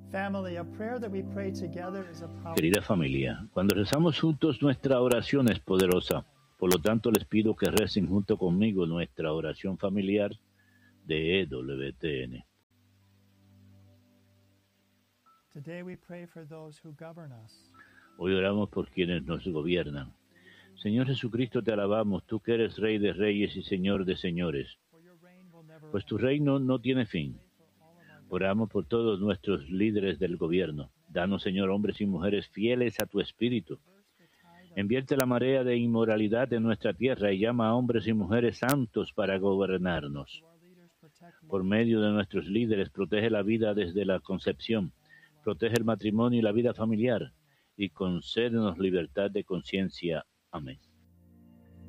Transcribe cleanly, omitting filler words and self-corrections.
Family, a prayer that we pray together is a powerful. Querida familia, cuando rezamos juntos nuestra oración es poderosa. Por lo tanto, les pido que recen junto conmigo nuestra oración familiar de EWTN. Today we pray for those who govern us. Hoy oramos por quienes nos gobiernan. Señor Jesucristo, te alabamos, tú que eres Rey de Reyes y Señor de Señores, pues tu reino no tiene fin. Oramos por todos nuestros líderes del gobierno. Danos, Señor, hombres y mujeres fieles a tu espíritu. Envierte la marea de inmoralidad en nuestra tierra y llama a hombres y mujeres santos para gobernarnos. Por medio de nuestros líderes, protege la vida desde la concepción, protege el matrimonio y la vida familiar, y concédenos libertad de conciencia. Amén.